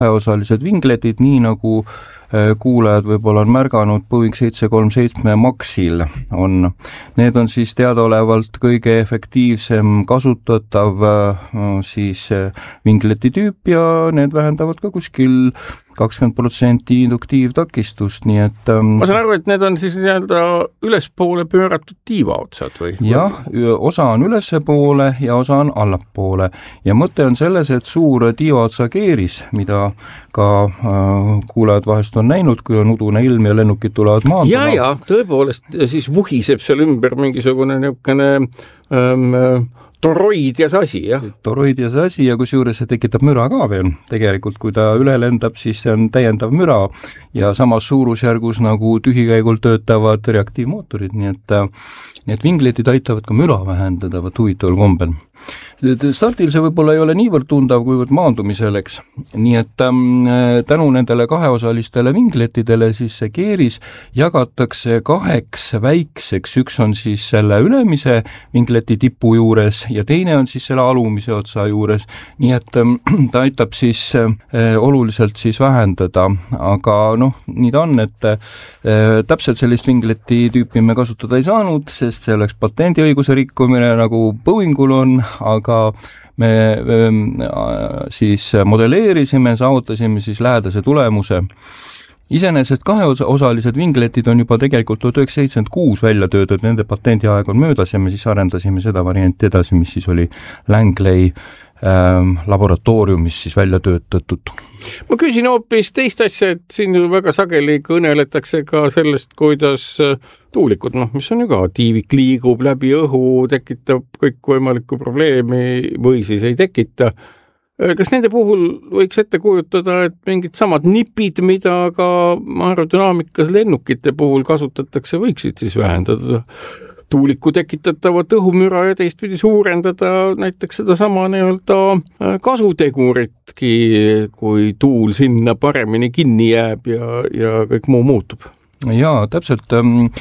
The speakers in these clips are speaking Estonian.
kaheosalised vingletid, nii nagu kuulajad võib-olla on märganud Boeing 737 Maxil on. Need on siis teadaolevalt kõige efektiivsem kasutatav siis vingleti tüüp ja need vähendavad ka kuskil 20% induktiivtakistust, nii et ma saan aru, et need on siis ülespoole pööratud tiivaotsad või? Jah, osa on ülespoole ja osa on allapoole ja mõte on selles, et suur tiivaotsa keeris, mida ka kuulajad vahest on näinud, kui on udune ilm ja lennukid tulevad maanduma. Ja, tõepoolest, siis vuhiseb seal ümber mingisugune niisugune toroid ja sasi, jah. Toroid ja sasi ja kusjuures see tekitab müra ka veel. Tegelikult, kui ta üle lendab, siis see on täiendav müra ja samas suurusjärgus nagu tühikäigul töötavad reaktiivmootorid, nii et vingletid aitavad ka müra vähendada, huvitaval kombel. Stardil see võib-olla ei ole niivõrd tundav, kuivõrd maandumiseleks, nii et tänu nendele kaheosalistele vingletidele siis see keeris jagatakse 2 väikseks, üks on siis selle ülemise vingleti tipu juures ja teine on siis selle alumise otsa juures, nii et ta aitab siis oluliselt siis vähendada, aga nii ta on, et täpselt sellist vingleti tüüpi me kasutada ei saanud, sest see oleks patendiõiguse rikkumine nagu Boeingul on, aga me siis modelleerisime, saavutasime siis lähedase tulemuse. Iseenesest kaheosalised vingletid on juba tegelikult 1976 välja töötud, nende patendiaeg on möödas ja me siis arendasime seda varianti edasi, mis siis oli Langley laboratooriumis siis välja töötatud. Ma küsin hoopis teist asja, et siin väga sageli kõneletakse ka sellest, kuidas tuulikud, mis on ju ka tiivik liigub läbi õhu, tekitab kõikvõimalikku probleemi või siis ei tekita. Kas nende puhul võiks ette kujutada, et mingid samad nipid, mida ka aerodünaamikas lennukite puhul kasutatakse, võiksid siis vähendada tuuliku tekitatavat õhumüra ja teistpidi suurendada näiteks seda sama kasuteguritki, kui tuul sinna paremini kinni jääb ja kõik muu muutub. Jaa, täpselt.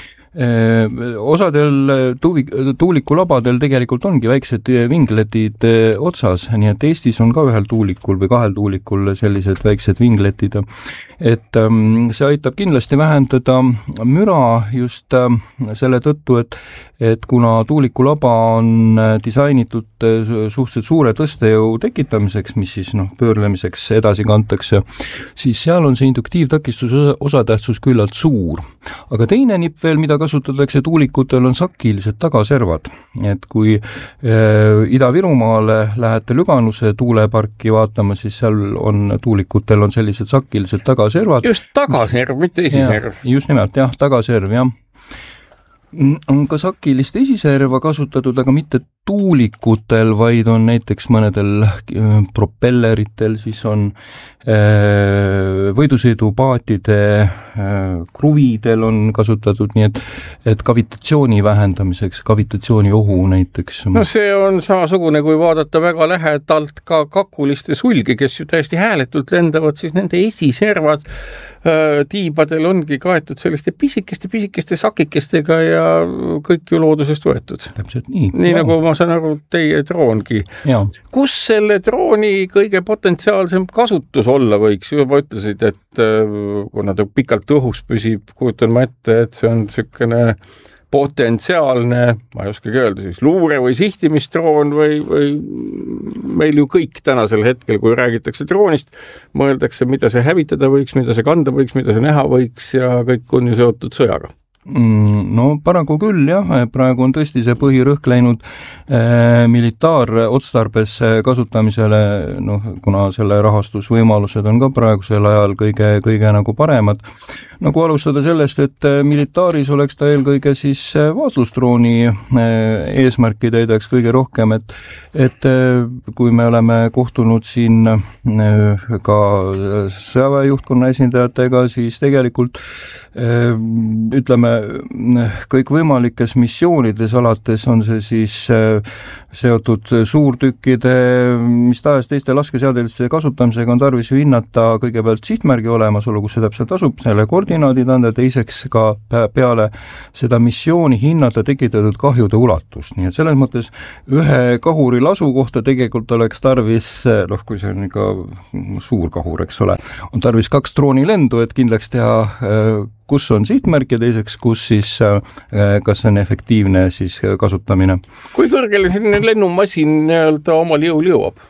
Osadel tuulikulabadel tegelikult ongi väiksed vingletid otsas, nii et Eestis on ka ühel tuulikul või 2 tuulikul sellised väiksed vingletid, et see aitab kindlasti vähendada müra just selle tõttu, et kuna tuulikulaba on disainitud suhteliselt suure tõstejõu tekitamiseks, mis siis pöörlemiseks edasi kantakse, siis seal on see induktiivtakistuse osatähtsus küllalt suur. Aga teine nipp veel, mida kasutatakse tuulikutel, on sakilised tagaservad. Et kui Ida-Virumaale lähete Lüganuse tuuleparki vaatama, siis seal on tuulikutel on sellised sakilised tagaservad. Just tagaserv, mitte esiserv. Just nimelt, jah, tagaserv, jah. On ka sakilist esiserva kasutatud, aga mitte tuulikutel, vaid on näiteks mõnedel propelleritel, siis on võidusõidupaatide kruvidel on kasutatud, nii et kavitatsiooni vähendamiseks, kavitatsiooni ohu näiteks. See on samasugune, kui vaadata väga lähedalt ka kakuliste sulgi, kes ju täiesti hääletult lendavad, siis nende esiservad tiibadel ongi kaetud selliste pisikeste sakikestega ja kõik ju loodusest võetud. Täpselt nii. Nii nagu ma saan aru, teie droongi. Ja. Kus selle drooni kõige potentsiaalsem kasutus olla võiks? Juba ütlesid, et kuna ta pikalt õhus püsib, kujutan ma ette, et see on selline potentsiaalne, ma ei oskagi öelda, siis luure või sihtimisdroon või meil ju kõik tänasel hetkel, kui räägitakse droonist, mõeldakse, mida see hävitada võiks, mida see kanda võiks, mida see näha võiks ja kõik on ju seotud sõjaga. No paraku küll, jah, praegu on tõesti see põhirõhk läinud militaarotstarbes kasutamisele, kuna selle rahastusvõimalused on ka praegusel ajal kõige nagu paremad. Nagu alustada sellest, et militaaris oleks ta eelkõige siis vaatlusdrooni eesmärki täidaks kõige rohkem, et kui me oleme kohtunud siin ka sõjaväejuhtkonna esindajatega, siis tegelikult ütleme, kõikvõimalikes missioonides alates on see siis seotud suurtükkide, mis tahes teiste laskeseadeliste kasutamisega on tarvis ju hinnata kõigepealt sihtmärgi olemasolu, kus see täpselt asub, selle koordinaadid anda, teiseks ka peale seda missiooni hinnata tekitatud kahjude ulatust. Nii et selles mõttes ühe kahuri lasu kohta tegelikult oleks tarvis, kui see on ikka suur kahur, eks ole, on tarvis 2 droonilendu, et kindlaks teha, kus on sihtmärk ja teiseks, kus siis, kas on efektiivne siis kasutamine. Kui kõrgele selline lennumasin omal jõul jõuab?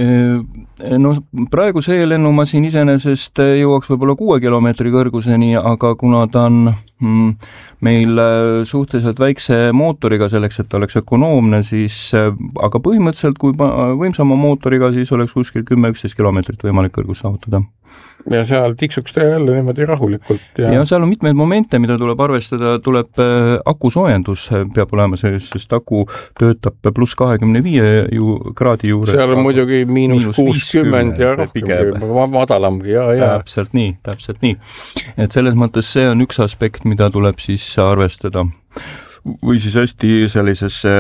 No praegu see lennumasin iseenesest jõuaks võib-olla 6 kilomeetri kõrguseni, aga kuna ta on meil suhteliselt väikse mootoriga selleks, et ta oleks ökonoomne, siis aga põhimõtteliselt kui võimsama mootoriga, siis oleks kuskil 10-11 kilomeetrit võimalik kõrgus saavutada. Ja seal tiksuks ta jälle niimoodi rahulikult. Ja seal on mitmeid momente, mida tuleb arvestada, tuleb akusoojendus peab olema, sest aku töötab pluss 25 kraadi juures. Seal on muidugi miinus 60 ja rohkem, madalamgi. Täpselt nii. Et selles mõttes see on üks aspekt, mida tuleb siis arvestada. Või siis hästi sellisesse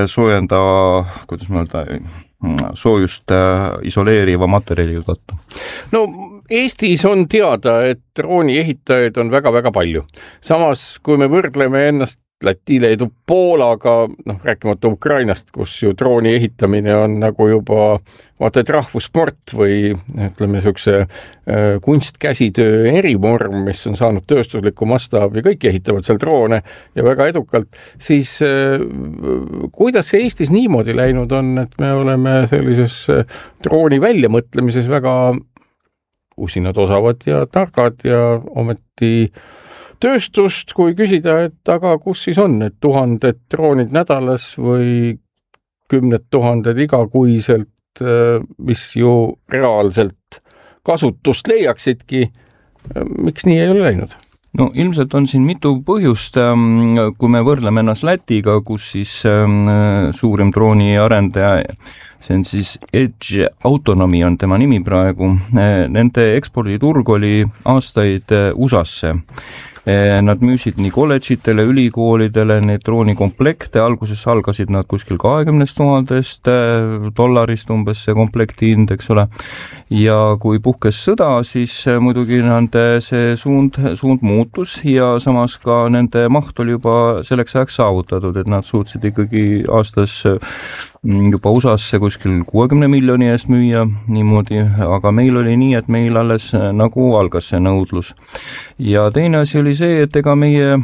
kuidas ma öelda, soojust isoleeriva materjali tõttu. No Eestis on teada, et drooni ehitajaid on väga-väga palju. Samas, kui me võrdleme ennast Läti, Leedu, Poolaga, rääkimata Ukrainast, kus ju drooni ehitamine on nagu juba vaata, et rahvussport või ütleme niisuguse kunstkäsitöö erivorm, mis on saanud tööstuslikku mastaabi, kõik ehitavad seal droone ja väga edukalt, siis kuidas see Eestis niimoodi läinud on, et me oleme sellises drooni väljamõtlemises väga usinad, osavad ja targad ja ometi tööstust, kui küsida, et aga kus siis on need 1000 droonid nädalas või 10 000 igakuiselt, mis ju reaalselt kasutust leiaksidki, miks nii ei ole läinud? No ilmselt on siin mitu põhjust, kui me võrdleme ennast Lätiga, kus siis suurim drooni arendaja, see on siis Edge Autonomy on tema nimi praegu, nende eksporditurg oli aastaid USA-sse. Nad müüsid nii kolledžitele, ülikoolidele neid droonikomplekte, alguses algasid nad kuskil 20 000 dollarist umbes see komplekti hind, eks ole. Ja kui puhkes sõda, siis muidugi nende see suund muutus ja samas ka nende maht oli juba selleks ajaks saavutatud, et nad suutsid ikkagi aastas juba USA-sse kuskil 60 miljoni eest müüa niimoodi, aga meil oli nii, et meil alles nagu algas see nõudlus. Ja teine asi oli see, et ega meie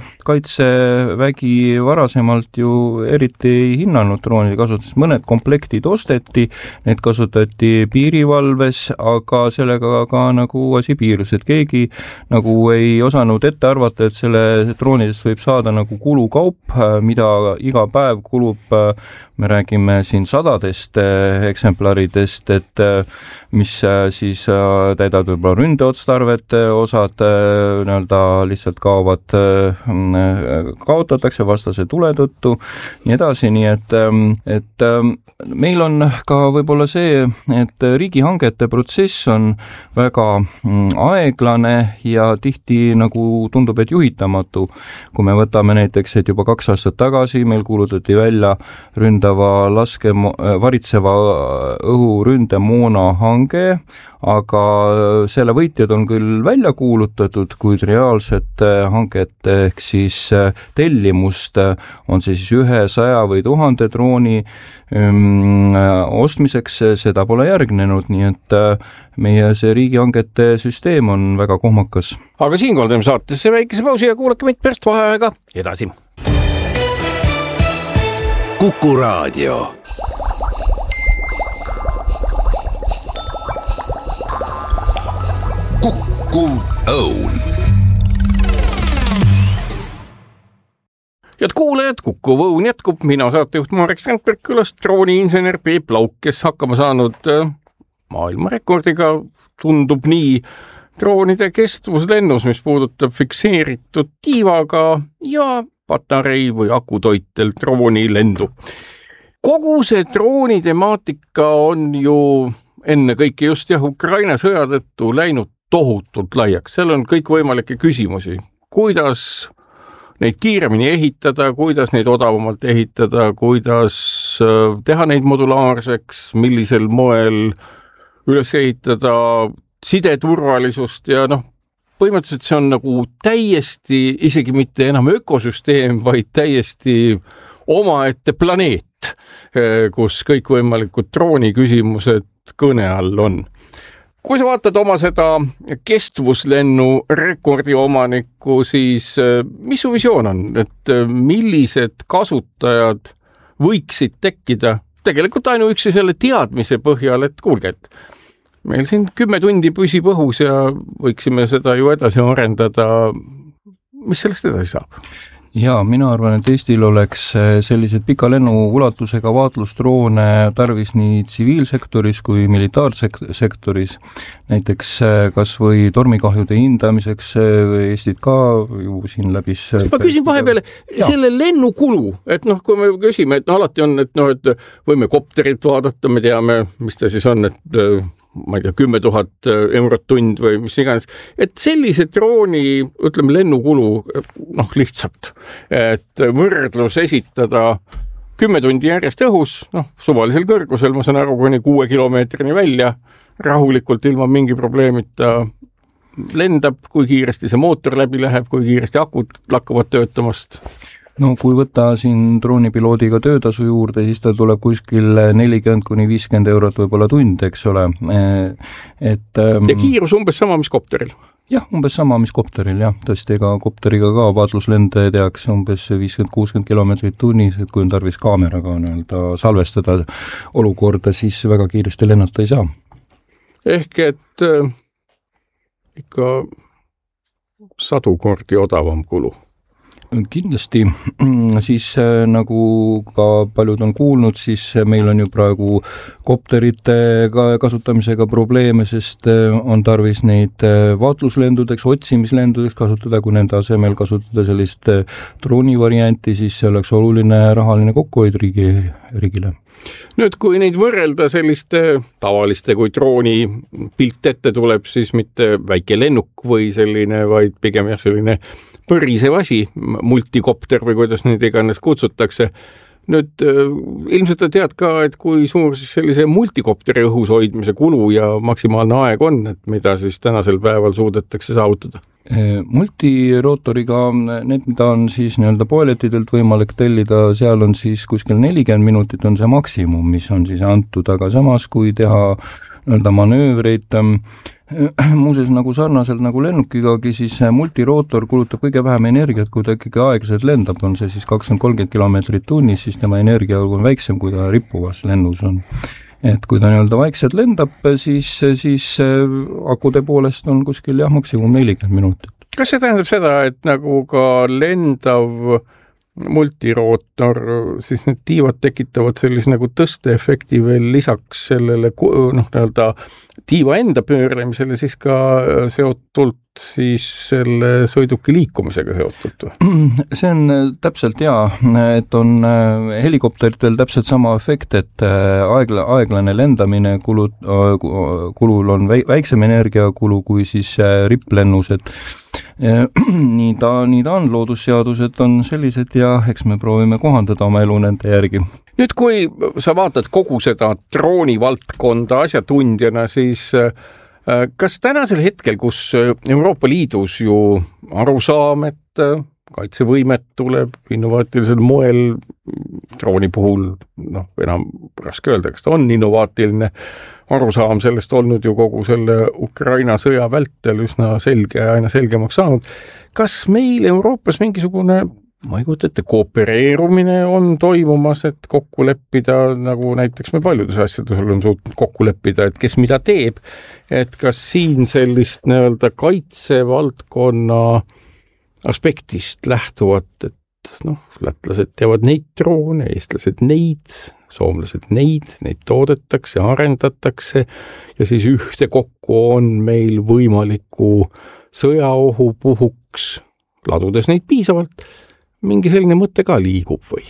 kaitsevägi varasemalt ju eriti ei hinnanud droonide kasutust. Mõned komplektid osteti, need kasutati piirivalves, aga sellega ka nagu asi piirus, et keegi nagu ei osanud ette arvata, et selle droonidest võib saada nagu kulukaup, mida iga päev kulub, me räägime siin sadadest eksemplaridest, et mis siis täidavad võib-olla ründeotstarvet, osad lihtsalt kaotatakse vastase tule tõttu, nii edasi, nii et meil on ka võib-olla see, et riigihangete protsess on väga aeglane ja tihti nagu tundub, et juhitamatu. Kui me võtame näiteks, et juba 2 aastat tagasi meil kuulutati välja varitseva õhuründemoona hange, aga selle võitjad on küll välja kuulutatud, kuid reaalset hanget ehk siis tellimust on see siis 100 või 1000 drooni ostmiseks, seda pole järgnenud, nii et meie see riigihangete süsteem on väga kohmakas. Aga siinkohal teeme saatesse väikese pausi ja kuulake meid pärast vaheaega edasi. Kuku Raadio. Kukkuv õun. Head kuulajad, Kukkuv õun jätkub. Mina saatejuht Marek Strandberg, külas drooniinsener Peep Lauk, kes hakkama saanud maailmarekordiga, tundub nii, droonide kestvuslennus, mis puudutab fikseeritud tiivaga ja patarei või akutoitel drooni lendu. Kogu see drooni temaatika on ju enne kõike just Ukraina sõja tõttu läinud tohutult laiaks. Seal on kõik võimalikke küsimusi. Kuidas neid kiiremini ehitada, kuidas neid odavamalt ehitada, kuidas teha neid modulaarseks, millisel moel üles ehitada sideturvalisust ja põhimõtteliselt see on nagu täiesti, isegi mitte enam ökosüsteem, vaid täiesti omaette planeet, kus kõikvõimalikud drooni küsimused kõne all on. Kui sa vaatad oma seda kestvuslennu rekordi omanikku, siis mis su visioon on, et millised kasutajad võiksid tekkida tegelikult ainuüksi selle teadmise põhjal, et kuulge, et meil siin 10 tundi püsib õhus ja võiksime seda ju edasi arendada. Mis sellest edasi saab? Ja mina arvan, et Eestil oleks sellised pika lennu ulatusega vaatlusdroone tarvis nii tsiviilsektoris kui militaarsektoris. Näiteks kas või tormikahjude hindamiseks Eestit ka ju siin läbis... Ma küsin vahepeale selle lennukulu, et kui me küsime, et alati on, et võime kopterit vaadata, me teame, mis ta siis on, et ma ei tea, 10 000 eurot tund või mis iganes, et sellise drooni, ütleme, lennukulu, lihtsalt, et võrdlus esitada 10 tundi järjest õhus, suvalisel kõrgusel, ma saan aru, kuni 6 kilomeetrini välja, rahulikult ilma mingi probleemita lendab, kui kiiresti see mootor läbi läheb, kui kiiresti akud lakkavad töötamast. Kui võtta siin droonipiloodiga töötasu juurde, siis ta tuleb kuskil 40–50 eurot võib-olla tund, eks ole. Ja kiirus umbes sama, mis kopteril? Jah, umbes sama, mis kopteril, jah. Tõesti, ega kopteriga ka vaatluslende tehakse umbes 50–60 kilomeetrit tunnis, et kui on tarvis kaameraga salvestada olukorda, siis väga kiiresti lennata ei saa. Ehk et ikka 100 kordi odavam kulu. Kindlasti, siis nagu ka paljud on kuulnud, siis meil on ju praegu kopterite kasutamisega probleeme, sest on tarvis neid vaatluslendudeks, otsimislendudeks kasutada, kui nende asemel kasutada sellist droonivarianti, siis see oleks oluline rahaline kokkuhoid riigile. Nüüd, kui neid võrrelda selliste tavaliste, kui drooni pilt ette tuleb, siis mitte väike lennuk või selline, vaid pigem selline põrisev asi, multikopter või kuidas neid iganes kutsutakse. Nüüd ilmselt tead ka, et kui suur siis sellise multikopteri õhus hoidmise kulu ja maksimaalne aeg on, et mida siis tänasel päeval suudetakse saavutada? Multirootoriga, need, mida on siis poeletidelt võimalik tellida, seal on siis kuskil 40 minutit on see maksimum, mis on siis antud, aga samas kui teha manöövreid, muuseas nagu sarnaselt nagu lennukigagi, siis multirootor kulutab kõige vähem energiat, kui ta ikkagi aeglaselt lendab, on see siis 20–30 kilomeetrit tunnis, siis tema energia on väiksem, kui ta rippuvas lennus on. Et kui ta vaikselt lendab, siis akude poolest on kuskil maksimum 40 minutit. Kas see tähendab seda, et nagu ka lendav multirootor, siis need tiivad tekitavad sellise nagu tõsteefekti veel lisaks sellele tiiva enda pöörlemisele siis ka seotult siis selle sõiduki liikumisega seotult? See on täpselt et on helikopteritel täpselt sama efekt, et aeglane lendamine kulul on väiksem energiakulu kui siis ripplennus, et nii ta on, loodusseadused on sellised ja eks me proovime kohandada oma elu nende järgi. Nüüd, kui sa vaatad kogu seda droonivaldkonda asjatundjana, siis kas tänasel hetkel, kus Euroopa Liidus ju arusaam, et kaitsevõimet tuleb innovaatilisel moel drooni puhul, enam raske öelda, kas ta on innovaatiline, arusaam sellest olnud ju kogu selle Ukraina sõja vältel üsna selge ja aina selgemaks saanud. Kas meil Euroopas mingisugune, ma ei kujuta ette, koopereerumine on toimumas, et kokku leppida, nagu näiteks me paljudes asjades on suutnud kokku leppida, et kes mida teeb, et kas siin sellist kaitsevaldkonna aspektist lähtuvat, et lätlased teevad neid droone, eestlased neid, soomlased neid toodetakse, arendatakse ja siis ühtekokku on meil võimaliku sõjaohu puhuks, ladudes neid piisavalt, mingi selline mõte ka liigub või?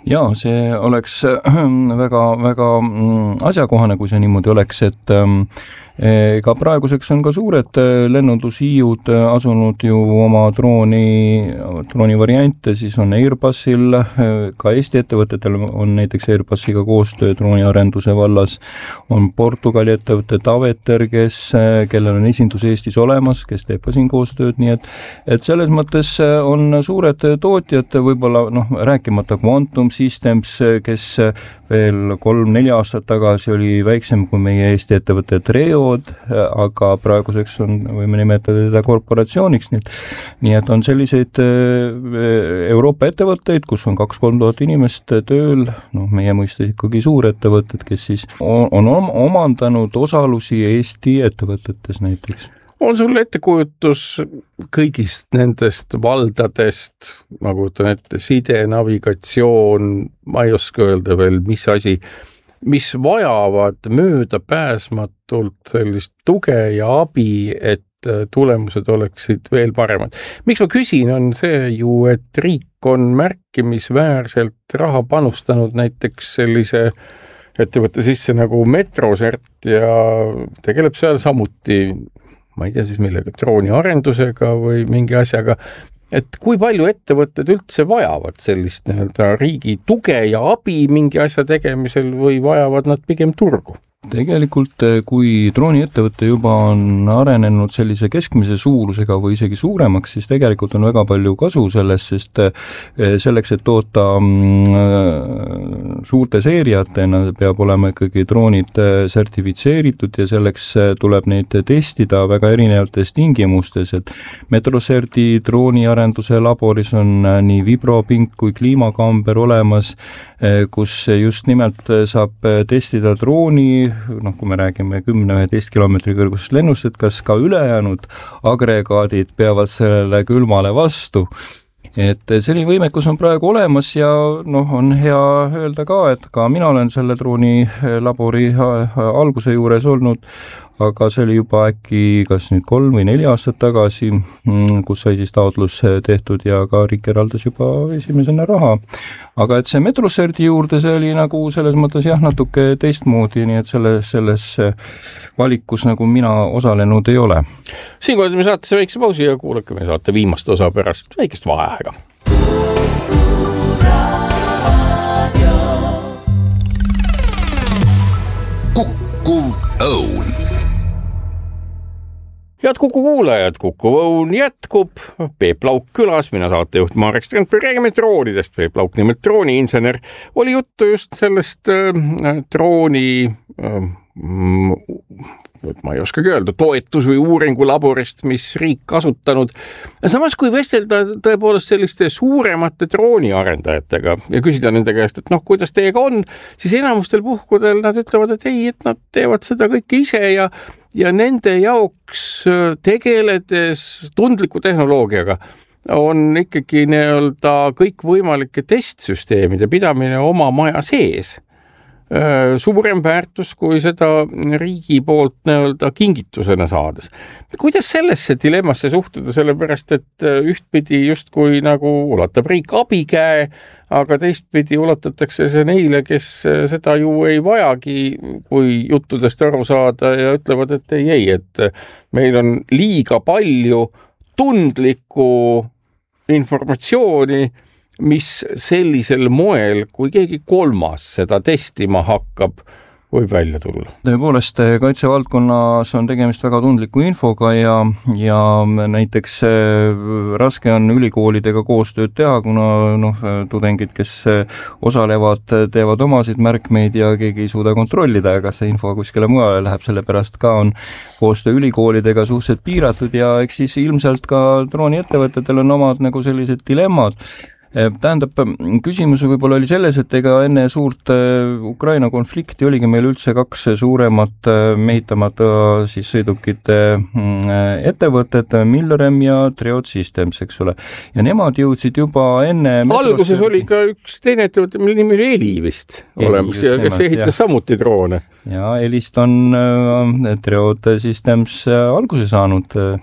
Jaa, see oleks väga, väga asjakohane, kui see niimoodi oleks, et ka praeguseks on ka suured lennundushiiud asunud ju oma drooni variante, siis on Airbusil, ka Eesti ettevõtetel on näiteks Airbusiga koostöö drooniarenduse vallas, on Portugali ettevõte Taveter, kellel on esindus Eestis olemas, kes teeb ka siin koostööd, nii et selles mõttes on suured tootjad, võib-olla rääkimata Quantum Systems, kes veel 3-4 aastat tagasi oli väiksem kui meie Eesti ettevõte Treo, aga praeguseks võime nimetada teda korporatsiooniks, nii et on selliseid Euroopa ettevõtteid, kus on 2-3 tuhat inimest tööl, meie mõistes ikkagi suurettevõtted, kes siis on omandanud osalusi Eesti ettevõtetes näiteks. On sul ettekujutus kõigist nendest valdadest, nagu ütlen ette, side, navigatsioon, ma ei oska öelda veel, mis asi, mis vajavad möödapääsmatult sellist tuge ja abi, et tulemused oleksid veel paremad. Miks ma küsin, on see ju, et riik on märkimisväärselt raha panustanud näiteks sellise ettevõtte sisse nagu Metrosert ja tegeleb seal samuti, ma ei tea siis millega, drooniarendusega või mingi asjaga, et kui palju ettevõtted üldse vajavad sellist riigi tuge ja abi mingi asja tegemisel või vajavad nad pigem turgu? Tegelikult, kui drooniettevõte juba on arenenud sellise keskmise suurusega või isegi suuremaks, siis tegelikult on väga palju kasu sellest, sest selleks, et toota suurte seeriatena, peab olema ikkagi droonid sertifitseeritud ja selleks tuleb neid testida väga erinevates tingimustes, et Metroserti drooniarenduse laboris on nii vibropink kui kliimakamber olemas, kus just nimelt saab testida drooni, kui me räägime 10-11 kilomeetri kõrgusest lennust, et kas ka ülejäänud agregaadid peavad sellele külmale vastu. Et selline võimekus on praegu olemas ja on hea öelda ka, et ka mina olen selle drooni labori alguse juures olnud, aga see oli juba äkki kas nüüd 3 või 4 aastat tagasi, kus sai siis taotlus tehtud ja ka riik eraldas juba esimesena raha. Aga et see Metroserti juurde, see oli nagu selles mõttes natuke teistmoodi, nii et selles valikus nagu mina osalenud ei ole. Siinkohal me saate väikse pausi ja kuulake me saate viimast osa pärast väikest vaheaega. Kukkuv Õun. Head Kuku kuulajad, Kukkuv Õun jätkub, Peep Lauk külas, mina saatejuht Marek Strandberg, räägime droonidest, Peep Lauk nimelt drooniinsener, oli juttu just sellest drooni, ma ei oskagi öelda, toetus- või uuringulaborist, mis riik kasutanud. Samas, kui vestelda tõepoolest selliste suuremate drooniarendajatega ja küsida nende käest, et kuidas teiega on, siis enamustel puhkudel nad ütlevad, et ei, et nad teevad seda kõike ise ja nende jaoks tegeledes tundliku tehnoloogiaga on ikkagi kõikvõimalike testsüsteemide pidamine oma maja sees suurem väärtus kui seda riigi poolt kingitusena saades. Kuidas sellesse dilemmasse suhtuda, sellepärast et ühtpidi justkui nagu ulatab riik abikäe, aga teistpidi ulatatakse see neile, kes seda ju ei vajagi, kui juttudest aru saada ja ütlevad, et ei, et meil on liiga palju tundlikku informatsiooni, mis sellisel moel, kui keegi kolmas seda testima hakkab, võib välja tulla. Tõepoolest, kaitsevaldkonnas on tegemist väga tundliku infoga ja näiteks raske on ülikoolidega koostööd teha, kuna tudengid, kes osalevad, teevad omasid märkmeid ja keegi ei suuda kontrollida, kas see info kuskile mujale läheb, sellepärast ka on koostöö ülikoolidega suhteliselt piiratud ja eks siis ilmselt ka drooniettevõtetel on omad nagu sellised dilemmad. Tähendab, küsimus võib-olla oli selles, et ega enne suurt Ukraina konflikti oligi meil üldse 2 suuremat mehitamata siis sõidukite ettevõtted, Milrem ja Triot Systems, eks ole. Ja nemad jõudsid juba enne... Alguses oli ka üks teine ettevõte, mille nimi oli Eli vist olemas, kes ehitas samuti droone. Ja Elist on Triot Systems alguse saanud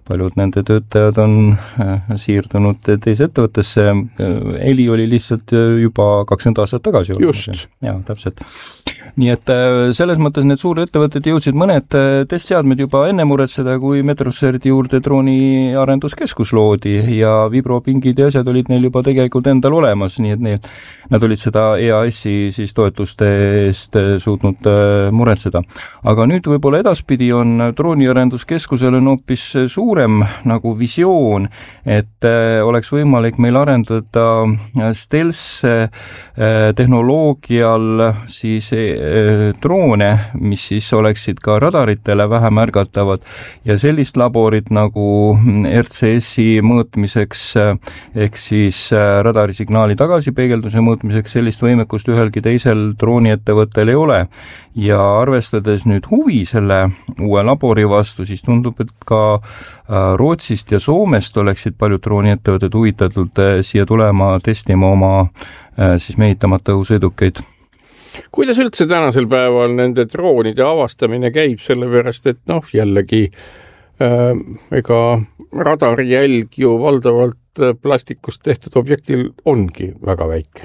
paljud nende töötajad on siirdunud teise ettevõttesse. Heli oli lihtsalt juba 20 aastat tagasi. Just. Jaa, täpselt. Nii et selles mõttes need suured ettevõtted jõudsid mõned testseadmed juba enne muretseda, kui Metroserti juurde drooniarenduskeskus loodi ja vibropingid ja asjad olid neil juba tegelikult endal olemas, nii et nad olid seda EAS-i siis toetuste eest suutnud muretseda. Aga nüüd võib-olla edaspidi on drooniarenduskeskusel on hoopis suurem nagu visioon, et oleks võimalik meil arendada stealth tehnoloogial siis droone, mis siis oleksid ka radaritele vähem ärgatavad ja sellist laborit nagu RCS-i mõõtmiseks ehk siis radarisignaali tagasipeegelduse mõõtmiseks sellist võimekust ühelgi teisel drooniettevõttel ei ole. Ja arvestades nüüd huvi selle uue labori vastu, siis tundub, et ka Rootsist ja Soomest oleksid paljud drooniettevõtted huvitatud siia tulema testima oma siis mehitamata õhusõidukeid. Kuidas üldse tänasel päeval nende droonide avastamine käib, sellepärast, et jällegi ega radarijälg ju valdavalt plastikust tehtud objektil ongi väga väike.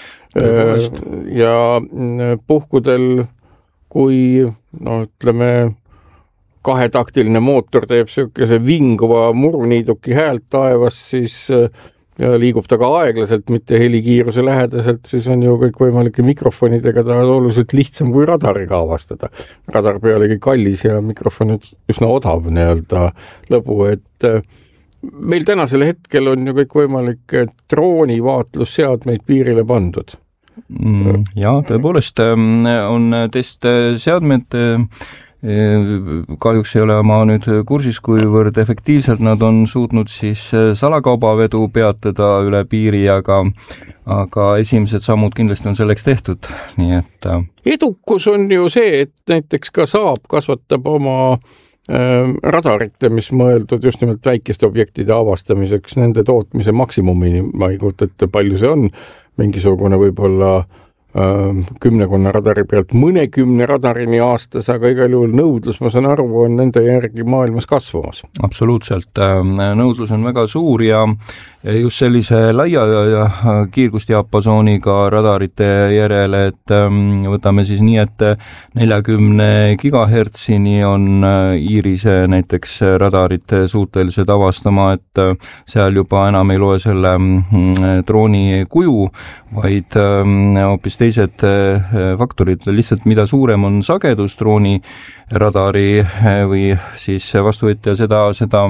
Ja puhkudel, kui ütleme, kahetaktiline mootor teeb sellise vinguva muruniiduki häält taevas, siis ja liigub ta ka aeglaselt, mitte helikiiruse lähedaselt, siis on ju kõik võimalike mikrofonidega ta oluliselt lihtsam kui radariga avastada. Radar pealegi kallis ja mikrofon üsna odav lõbu, et meil tänasel hetkel on ju kõik võimalik droonivaatlusseadmeid piirile pandud. Ja, tõepoolest on testseadmed kahjuks ei ole ma nüüd kursis, kuivõrd efektiivselt nad on suutnud siis salakaubavedu peatada üle piiri, aga esimesed sammud kindlasti on selleks tehtud. Nii et edukus on ju see, et näiteks ka Saab kasvatab oma radarite, mis mõeldud just nimelt väikeste objektide avastamiseks, nende tootmise maksimumini, ma ei kujuta ette, palju see on, mingisugune võib-olla 10 radari pealt mõnekümne radarini aastas, aga igal juhul nõudlus, ma saan aru, on nende järgi maailmas kasvamas. Absoluutselt. Nõudlus on väga suur ja just sellise laia kiirgusdiapasooniga radarite järele, et võtame siis nii, et 40 gigahertsini on Iirise näiteks radarid suutelised avastama, et seal juba enam ei loe selle drooni kuju, vaid hoopis teised faktorid, lihtsalt mida suurem on sagedus drooni radari või siis vastuvõtja seda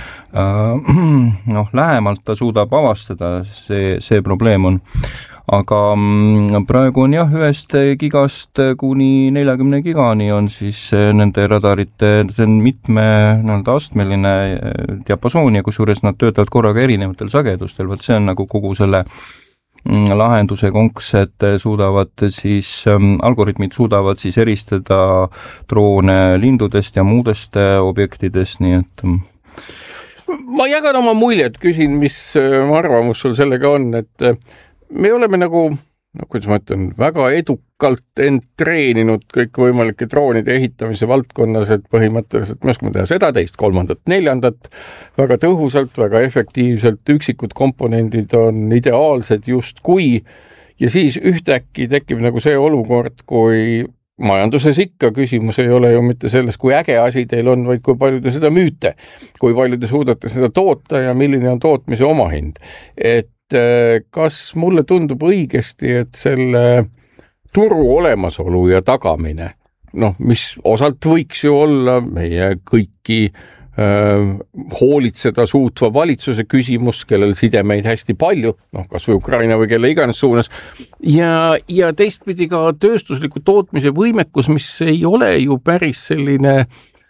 lähemalt ta suudab avastada, see probleem on. Aga praegu on 1 gigast kuni 40 gigani on siis nende radarite, see on mitme astmeline diapasoon ja kusjuures nad töötavad korraga erinevatel sagedustel, võt see on nagu kogu selle lahenduse konks, et algoritmid suudavad siis eristada droone lindudest ja muudest objektidest, nii et ma jagan oma muljet, küsin, mis arvamus sul sellega on, et me oleme kuidas ma ütlen, väga edukalt end treeninud kõik võimalike droonide ehitamise valdkonnas, et põhimõtteliselt me oskame teha seda, teist, kolmandat, neljandat, väga tõhusalt, väga efektiivselt, üksikud komponendid on ideaalsed just kui, ja siis ühtäkki tekib see olukord, kui majanduses ikka küsimus ei ole ju mitte selles, kui äge asi teil on, vaid kui palju te seda müüte, kui palju te suudate seda toota ja milline on tootmise omahind. Et kas mulle tundub õigesti, et selle turu olemasolu ja tagamine, mis osalt võiks ju olla meie kõiki hoolitseda suutva valitsuse küsimus, kellel sidemeid hästi palju, kas või Ukraina või kelle iganes suunas, ja teistpidi ka tööstusliku tootmise võimekus, mis ei ole ju päris selline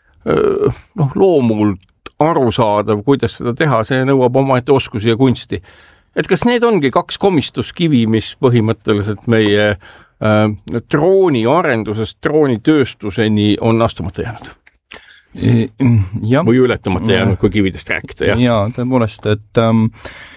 loomult arusaadav, kuidas seda teha, see nõuab omaette oskusi ja kunsti. Et kas need ongi 2 komistuskivi, mis põhimõtteliselt meie drooni arendusest droonitööstuseni on astumata jäänud? Ja. Või ületamata jäänud, kui kividest rääkida. Ja, tõepoolest, et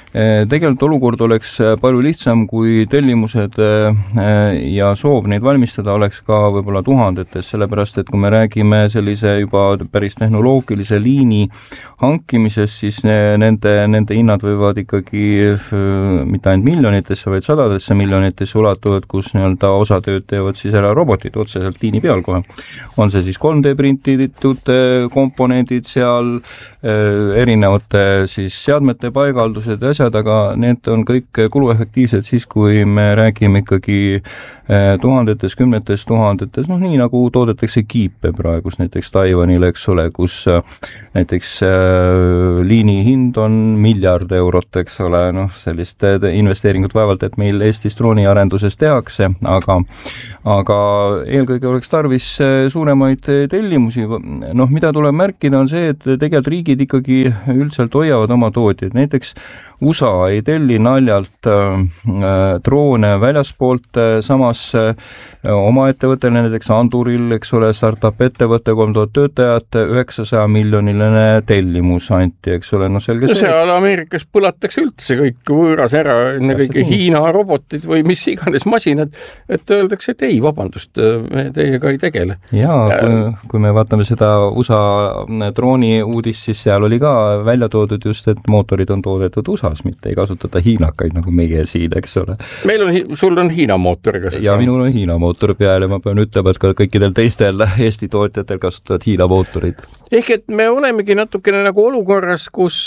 Tegelikult olukord oleks palju lihtsam, kui tellimused ja soov neid valmistada oleks ka võib-olla tuhandetes, sellepärast et kui me räägime sellise juba päris tehnoloogilise liini hankimisest, siis nende hinnad võivad ikkagi mitte ainult miljonitesse, vaid sadadesse miljonitesse ulatuvad, kus nii-öelda osa tööd teevad siis ära robotid otseselt liini peal kohe. On see siis 3D printitud komponendid seal, erinevate siis seadmete paigaldused ja asjad, aga need on kõik kuluefektiivsed siis, kui me räägime ikkagi tuhandetes, kümnetes tuhandetes, nii nagu toodetakse kiipe praegus näiteks Taiwanil, eks ole, kus näiteks liini hind on miljard eurot, eks ole, sellist investeeringut vaevalt, et meil Eestis drooniarenduses tehakse, aga eelkõige oleks tarvis suuremaid tellimusi. Mida tuleb märkida on see, et tegelikult riigid ikkagi üldiselt hoiavad oma tootjaid, näiteks USA ei telli naljalt droone väljaspoolt, samas oma ettevõttele, näiteks Anduril, eks ole, startup ettevõtte 3000 töötajat, 900 miljoniline tellimus anti, eks ole, selge see. Seal Ameerikas põlatakse üldse kõik võõras ära, enne kõige Hiina robotid või mis iganes masinad, et öeldakse, et ei, vabandust, me teiega ei tegele. Jaa, kui me vaatame seda USA drooni uudist, siis seal oli ka välja toodud just, et mootorid on toodetud USA-s, mitte ei kasutata hiinakaid nagu meie siin, eks ole. Sul on Hiina mootor kasutada. Ja minul on Hiina mootor peal ja ma pean ütlema, et ka kõikidel teistel Eesti tootjatel kasutavad Hiina mootorid. Ehk et me olemegi natukene nagu olukorras, kus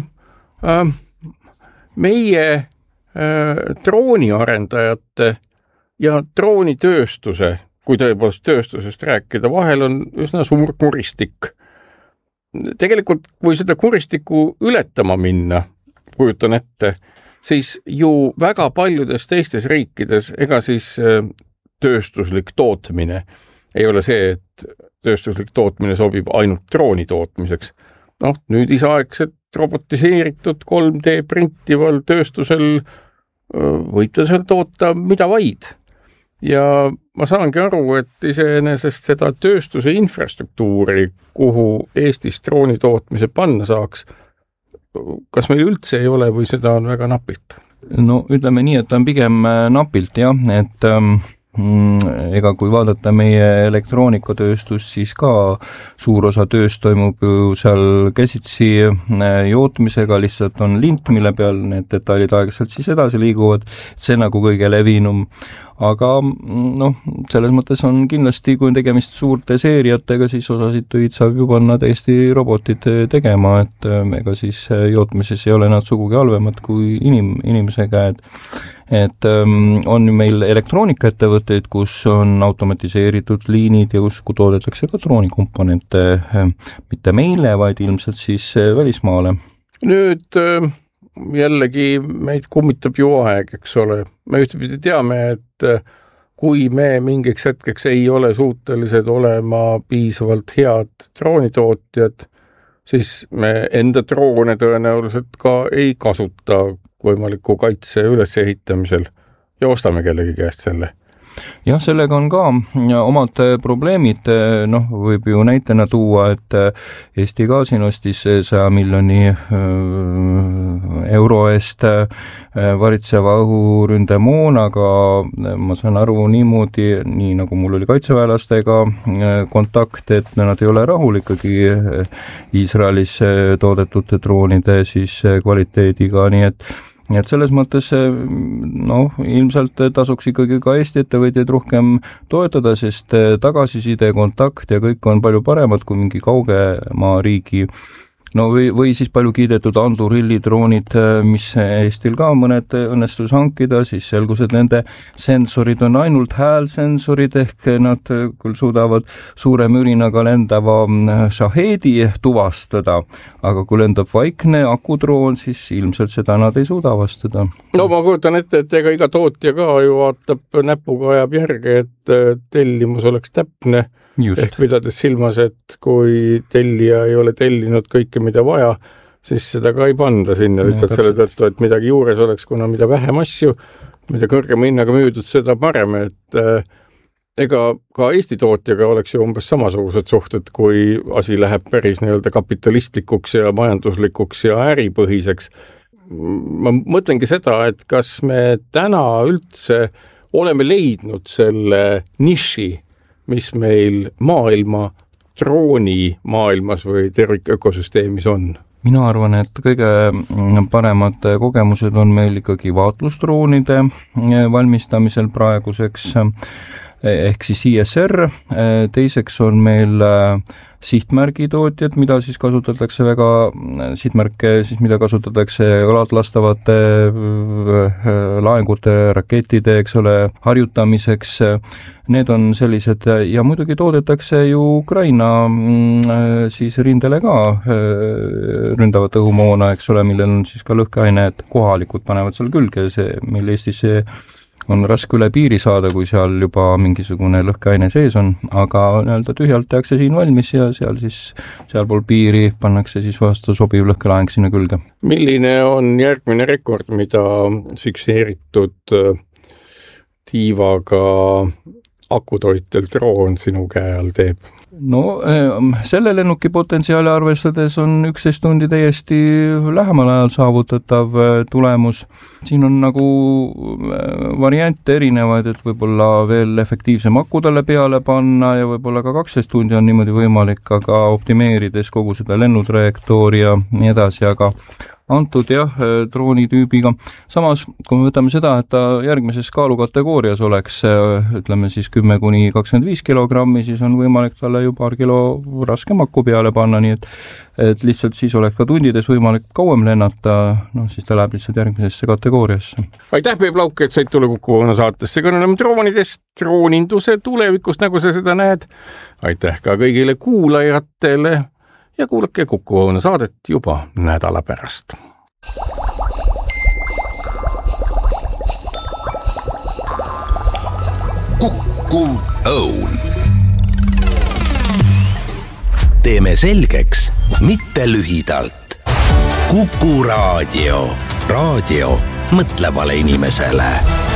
meie drooniarendajate ja droonitööstuse, kui tõepoolest tööstusest rääkida, vahel on üsna suur kuristik. Tegelikult, kui seda kuristikku ületama minna, kujutan ette, siis ju väga paljudes teistes riikides ega siis tööstuslik tootmine ei ole see, et tööstuslik tootmine sobib ainult drooni tootmiseks. Nüüd isaaegset robotiseeritud 3D printival tööstusel võib ta seal toota mida vaid. Ja ma saangi aru, et iseenesest seda tööstuse infrastruktuuri, kuhu Eestis drooni tootmise panna saaks, kas meil üldse ei ole või seda on väga napilt? Ütleme nii, et ta on pigem napilt, jah, et ega kui vaadata meie elektroonikatööstust, siis ka suur osa tööst toimub ju seal käsitsi jootmisega, lihtsalt on lint, mille peal need detailid aeglaselt siis edasi liiguvad, see nagu kõige levinum. Aga selles mõttes on kindlasti, kui on tegemist suurte seeriatega, siis osasid töid saab ju panna täiesti robotid tegema, et ega siis jootmises ei ole nad sugugi halvemad kui inimese käed. Et on meil elektroonikaettevõtteid, kus on automatiseeritud liinid ja kus toodetakse ka droonikomponente mitte meile, vaid ilmselt siis välismaale. Nüüd jällegi meid kummitab ju aeg, eks ole. Me ühtepidi teame, et kui me mingiks hetkeks ei ole suutelised olema piisavalt head droonitootjad, siis me enda droone tõenäoliselt ka ei kasuta võimaliku kaitse ülesehitamisel ja ostame kellegi käest selle. Jah, sellega on ka omad probleemid, võib ju näitena tuua, et Eesti ka siin ostis 100 miljoni euro eest varitseva õhuründemoonaga, ma saan aru niimoodi, nii nagu mul oli kaitseväelastega kontakt, et nad ei ole rahul ikkagi Iisraelis toodetud droonide siis kvaliteediga, nii et selles mõttes ilmselt tasuks ikkagi ka Eesti ettevõtjaid rohkem toetada, sest tagasiside, kontakt ja kõik on palju paremad kui mingi kaugema riigi. Või siis palju kiidetud Andurilli droonid, mis Eestil ka mõned õnnestus hankida, siis selgus, et nende sensorid on ainult häälsensorid, ehk nad küll suudavad suure mürinaga lendava Shahedi tuvastada, aga kui lendab vaikne akudroon, siis ilmselt seda nad ei suuda avastada. Ma kujutan ette, et ega iga tootja ka ju vaatab näpuga ajab järge, et tellimus oleks täpne. Just. Ehk pidades silmas, et kui tellija ei ole tellinud kõike, mida vaja, siis seda ka ei panda sinna lihtsalt selle tõttu, et midagi juures oleks, kuna mida vähem asju, mida kõrgema hinnaga müüdud, seda parem, et ega ka Eesti tootjaga oleks ju umbes samasugused suhted, kui asi läheb päris nii-öelda kapitalistlikuks ja majanduslikuks ja äripõhiseks. ma mõtlengi seda, et kas me täna üldse oleme leidnud selle niši, mis meil maailma drooni maailmas või tervikökosüsteemis on? Mina arvan, et kõige paremad kogemused on meil ikkagi vaatlusdroonide valmistamisel praeguseks, ehk siis ISR, teiseks on meil sihtmärgitootjad, mida siis kasutatakse sihtmärke, mida kasutatakse lastavate laengute, rakettide, eks ole, harjutamiseks. Need on sellised ja muidugi toodetakse ju Ukraina siis rindele ka ründavat õhumoona, eks ole, millel on siis ka lõhkeaine, et kohalikud panevad seal külge, meil Eestis on raske üle piiri saada, kui seal juba mingisugune lõhkeaine sees on, aga nii-öelda tühjalt tehakse siin valmis ja sealpool piiri pannakse siis vastu sobiv lõhkelaeng sinna külge. Milline on järgmine rekord, mida fikseeritud tiivaga akutoitel droon sinu käe all teeb? No selle lennuki potentsiaali arvestades on 11 tundi täiesti lähemal ajal saavutatav tulemus. Siin on nagu variante erinevaid, et võib-olla veel efektiivsem aku talle peale panna ja võib-olla ka 12 tundi on niimoodi võimalik, aga optimeerides kogu seda lennutrajektoori ja nii edasi, aga antud droonitüübiga. Samas, kui me võtame seda, et ta järgmises kaalukategoorias oleks, ütleme siis 10–25 kilogrammi, siis on võimalik talle ju paar kilo raskem aku peale panna, nii et lihtsalt siis oleks ka tundides võimalik kauem lennata, siis ta läheb lihtsalt järgmisesse kategooriasse. Aitäh, Peep Lauk, et said tulla Kuku Õuna saatesse, kõneleme droonidest, drooninduse tulevikust, nagu sa seda näed. Aitäh ka kõigile kuulajatele ja kuulake Kuku Õuna saadet juba nädala pärast. Kuku Õun. Teeme selgeks, mitte lühidalt. Kuku Raadio. Raadio mõtlevale inimesele.